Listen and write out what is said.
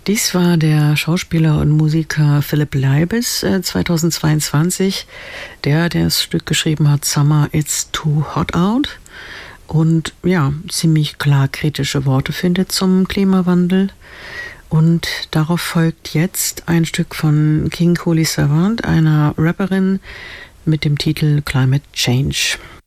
Dies war der Schauspieler und Musiker Philipp Leibes 2022, der das Stück geschrieben hat, Summer It's Too Hot Out, und ja, ziemlich klar kritische Worte findet zum Klimawandel. Und darauf folgt jetzt ein Stück von King Coulis Savant, einer Rapperin, mit dem Titel Climate Change.